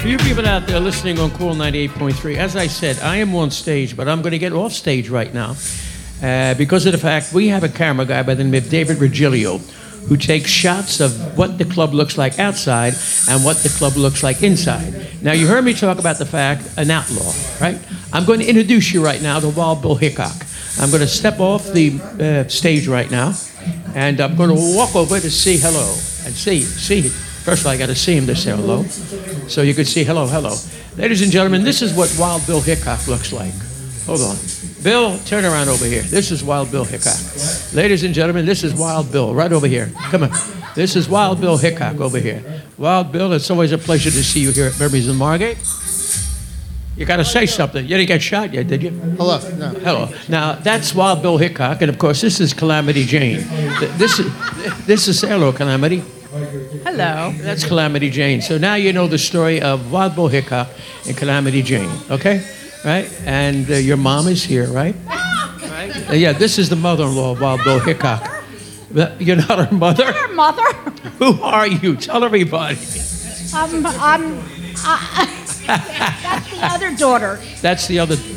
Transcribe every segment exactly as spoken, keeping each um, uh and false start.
For you people out there listening on Cool ninety-eight point three, as I said, I am on stage, but I'm going to get off stage right now uh, because of the fact we have a camera guy by the name of David Regilio who takes shots of what the club looks like outside and what the club looks like inside. Now, you heard me talk about the fact, an outlaw, right? I'm going to introduce you right now to Wild Bill Hickok. I'm going to step off the uh, stage right now, and I'm going to walk over to say hello and see, see. First of all, I got to see him to say hello, so you could see hello, hello. Ladies and gentlemen, this is what Wild Bill Hickok looks like. Hold on. Bill, turn around over here. This is Wild Bill Hickok. Ladies and gentlemen, this is Wild Bill, right over here. Come on. This is Wild Bill Hickok over here. Wild Bill, it's always a pleasure to see you here at Memories in Margate. You got to say something. You didn't get shot yet, did you? Hello. No. Hello. Now, that's Wild Bill Hickok, and of course, this is Calamity Jane. This is, this is, hello, Calamity. Hello. That's Calamity Jane. So now you know the story of Wild Bill Hickok and Calamity Jane, okay? Right? And uh, your mom is here, right? Right? Uh, yeah, this is the mother-in-law of Wild Bill Hickok. You're not her mother? Her mother? Who are you? Tell everybody. I'm, I'm, uh, that's the other daughter. That's the other.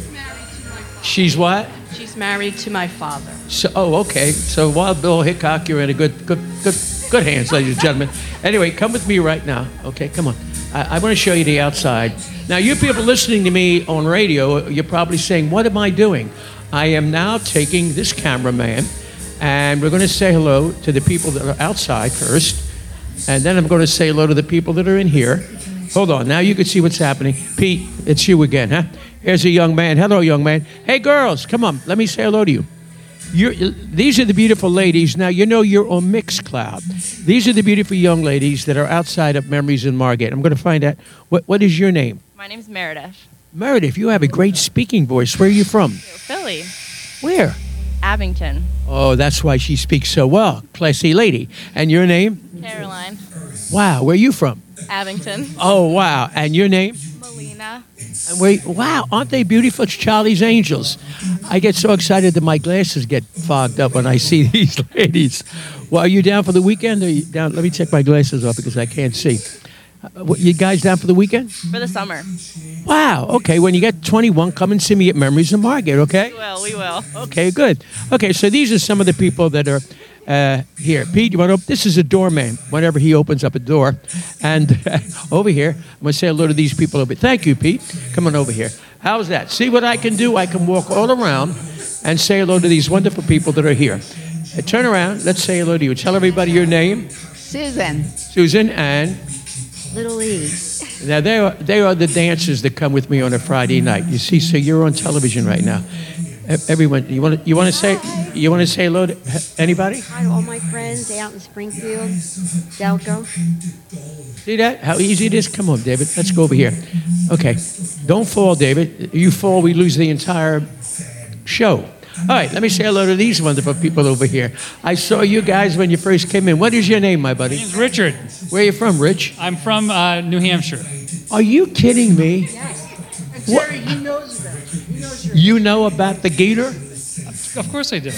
She's what? She's married to my father. So, oh, okay. So Wild Bill Hickok, you're in a good, good, good, good hands, ladies and gentlemen. Anyway, come with me right now. Okay, come on. I, I want to show you the outside. Now, you people listening to me on radio, you're probably saying, what am I doing? I am now taking this cameraman, and we're going to say hello to the people that are outside first, and then I'm going to say hello to the people that are in here. Hold on. Now you can see what's happening. Pete, it's you again, huh? Here's a young man. Hello, young man. Hey, girls, come on. Let me say hello to you. You're, these are the beautiful ladies. Now, you know you're on Mixcloud. These are the beautiful young ladies that are outside of Memories in Margate. I'm going to find out. What, what is your name? My name's Meredith. Meredith, you have a great speaking voice. Where are you from? Philly. Where? Abington. Oh, that's why she speaks so well. Classy lady. And your name? Caroline. Wow, where are you from? Abington. Oh, wow. And your name? Melina. And wait, wow, aren't they beautiful? It's Charlie's Angels. I get so excited that my glasses get fogged up when I see these ladies. Well, are you down for the weekend? Or are you down? Let me take my glasses off because I can't see. Uh, what, you guys down for the weekend? For the summer. Wow, okay. When you get twenty-one, come and see me at Memories in Margate, okay? We will, we will. Okay, good. Okay, so these are some of the people that are uh, here. Pete, you want to open? This is a doorman whenever he opens up a door. And uh, over here, I'm going to say hello to these people over here. Thank you, Pete. Come on over here. How's that? See what I can do? I can walk all around and say hello to these wonderful people that are here. Uh, turn around. Let's say hello to you. Tell everybody your name. Susan. Susan and... Little E. Now, they are, they are the dancers that come with me on a Friday night. You see, so you're on television right now. Everyone, you want to you want to say you want to say hello to anybody? Hi to all my friends out in Springfield, Delco. See that? How easy it is? Come on, David. Let's go over here. Okay. Don't fall, David. You fall, we lose the entire show. All right, let me say hello to these wonderful people over here. I saw you guys when you first came in. What is your name, my buddy? My name's Richard. Where are you from, Rich? I'm from uh, New Hampshire. Are you kidding me? Yes. And What? Jerry, he knows about it. He knows your You know about the Gator Of course I do.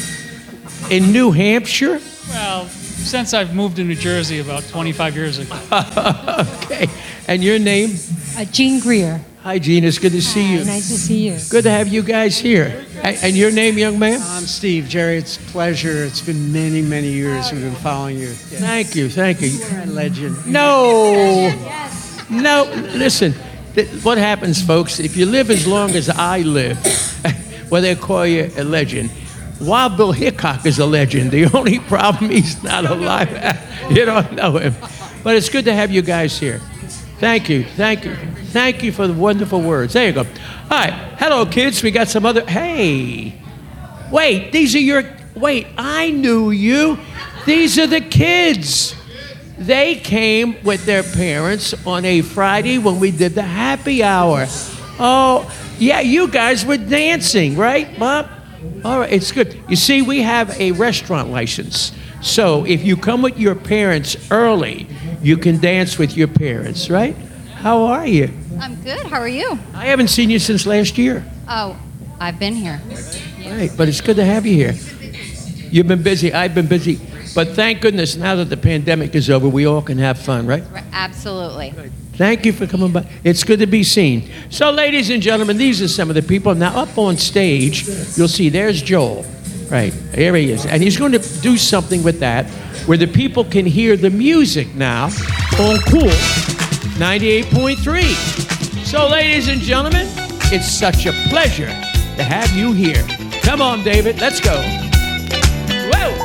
in New Hampshire? Well, since I've moved to New Jersey about twenty-five years ago. Okay. And your name? Uh, Jean Greer. Hi, Gene. It's good to see you. Nice to see you. Good to have you guys here. And, and your name, young man? I'm Steve. Jerry, it's a pleasure. It's been many, many years we've been following you. Thank you. Thank you. You're a legend. No. No. Listen, th- what happens, folks, if you live as long as I live, well, they call you a legend. Wild Bill Hickok is a legend. The only problem, he's not alive. You don't know him. But it's good to have you guys here. Thank you. Thank you. Thank you for the wonderful words. There you go. All right. Hello, kids. We got some other... Hey. Wait, these are your... Wait, I knew you. These are the kids. They came with their parents on a Friday when we did the happy hour. Oh, yeah, you guys were dancing, right, Mom? All right, it's good. You see, we have a restaurant license. So if you come with your parents early, you can dance with your parents, right? How are you? I'm good. How are you? I haven't seen you since last year. Oh, I've been here. Right, but it's good to have you here. You've been busy. I've been busy. But thank goodness now that the pandemic is over, we all can have fun, right? Absolutely. Good. Thank you for coming by. It's good to be seen. So, ladies and gentlemen, these are some of the people. Now, up on stage, you'll see there's Joel. Right, here he is. And he's going to do something with that where the people can hear the music now on Cool ninety-eight point three. So, ladies and gentlemen, it's such a pleasure to have you here. Come on, David, let's go. Whoa!